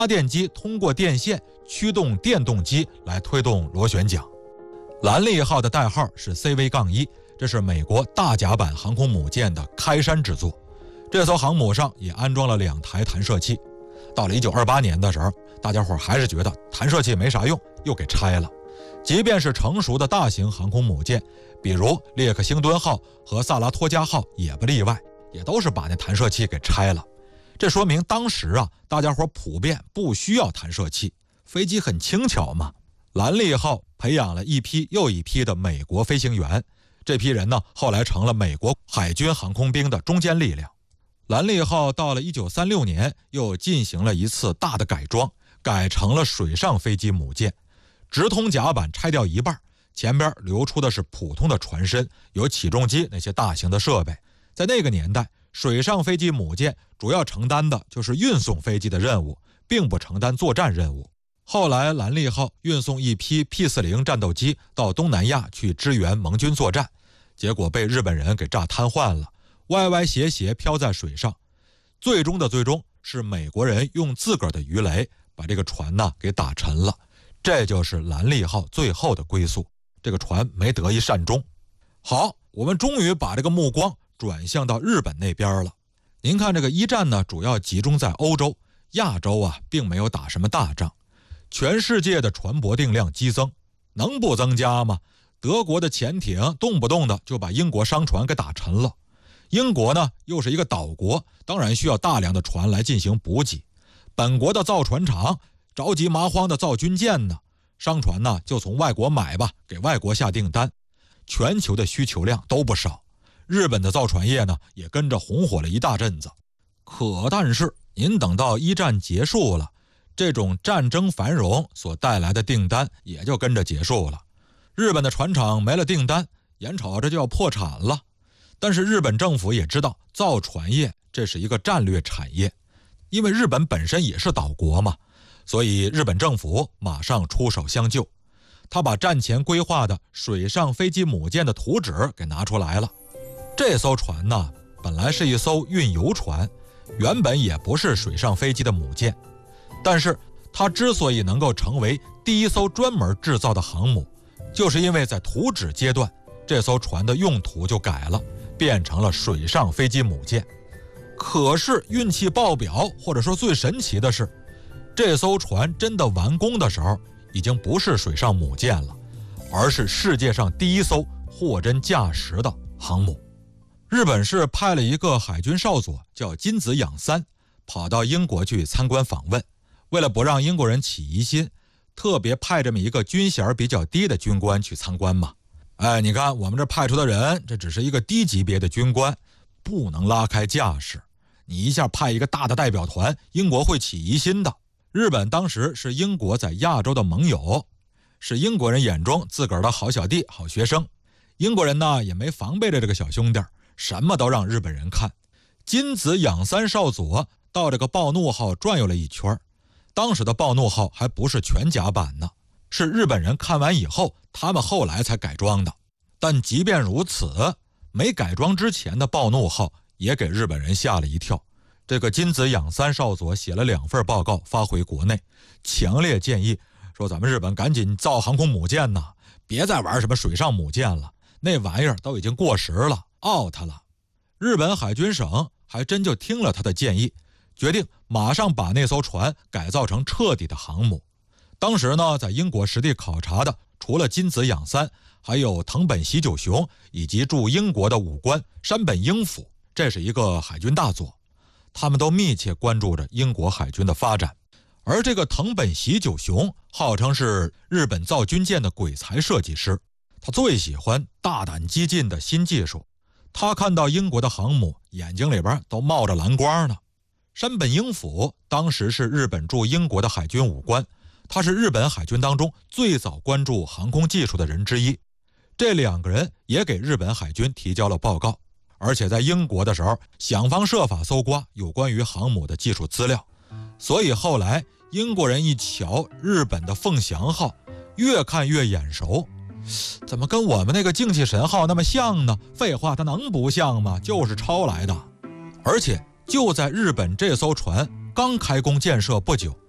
发电机通过电线驱动电动机来推动螺旋桨。兰利号的代号是 CV-1， 这是美国大甲板航空母舰的开山之作。这艘航母上也安装了2台弹射器。到了1928年的时候，大家伙还是觉得弹射器没啥用，又给拆了。即便是成熟的大型航空母舰，比如列克星敦号和萨拉托加号也不例外，也都是把那弹射器给拆了。这说明当时大家伙普遍不需要弹射器，飞机很轻巧嘛。兰利号培养了一批又一批的美国飞行员，这批人呢，后来成了美国海军航空兵的中坚力量。兰利号到了1936年又进行了一次大的改装，改成了水上飞机母舰，直通甲板拆掉一半，前边留出的是普通的船身，有起重机那些大型的设备。在那个年代，水上飞机母舰主要承担的就是运送飞机的任务，并不承担作战任务。后来兰利号运送一批 P-40 战斗机到东南亚去支援盟军作战，结果被日本人给炸瘫痪了，歪歪斜斜飘在水上。最终是美国人用自个儿的鱼雷把这个船给打沉了，这就是兰利号最后的归宿，这个船没得一善终。好，我们终于把这个目光转向到日本那边了。您看这个一战呢，主要集中在欧洲，亚洲并没有打什么大仗。全世界的船舶定量激增，能不增加吗？德国的潜艇动不动的就把英国商船给打沉了。英国呢又是一个岛国，当然需要大量的船来进行补给。本国的造船厂着急麻慌的造军舰呢，商船呢就从外国买吧，给外国下订单。全球的需求量都不少，日本的造船业呢也跟着红火了一大阵子。但是您等到一战结束了，这种战争繁荣所带来的订单也就跟着结束了。日本的船厂没了订单，眼瞅着就要破产了。但是日本政府也知道造船业这是一个战略产业，因为日本本身也是岛国嘛，所以日本政府马上出手相救。他把战前规划的水上飞机母舰的图纸给拿出来了。这艘船呢，本来是一艘运油船，原本也不是水上飞机的母舰，但是它之所以能够成为第一艘专门制造的航母，就是因为在图纸阶段，这艘船的用途就改了，变成了水上飞机母舰。可是运气爆表，或者说最神奇的是，这艘船真的完工的时候，已经不是水上母舰了，而是世界上第一艘货真价实的航母。日本是派了一个海军少佐叫金子养三，跑到英国去参观访问。为了不让英国人起疑心，特别派这么一个军衔比较低的军官去参观嘛。你看我们这派出的人，这只是一个低级别的军官，不能拉开架势。你一下派一个大的代表团，英国会起疑心的。日本当时是英国在亚洲的盟友，是英国人眼中自个儿的好小弟、好学生。英国人呢也没防备着这个小兄弟，什么都让日本人看。金子养三少佐到这个暴怒号转悠了一圈，当时的暴怒号还不是全甲板呢，是日本人看完以后，他们后来才改装的。但即便如此，没改装之前的暴怒号也给日本人吓了一跳。这个金子养三少佐写了2份报告发回国内，强烈建议说咱们日本赶紧造航空母舰呐，别再玩什么水上母舰了，那玩意儿都已经过时了 out 了。日本海军省还真就听了他的建议，决定马上把那艘船改造成彻底的航母。当时呢，在英国实地考察的除了金子养三，还有藤本喜久雄以及驻英国的武官山本英辅，这是一个海军大佐，他们都密切关注着英国海军的发展。而这个藤本喜久雄号称是日本造军舰的鬼才设计师，他最喜欢大胆激进的新技术，他看到英国的航母眼睛里边都冒着蓝光呢。山本英辅当时是日本驻英国的海军武官，他是日本海军当中最早关注航空技术的人之一。这2个人也给日本海军提交了报告，而且在英国的时候想方设法搜刮有关于航母的技术资料。所以后来英国人一瞧日本的凤翔号，越看越眼熟，怎么跟我们那个精气神号那么像呢？废话，它能不像吗？就是抄来的。而且就在日本这艘船刚开工建设不久，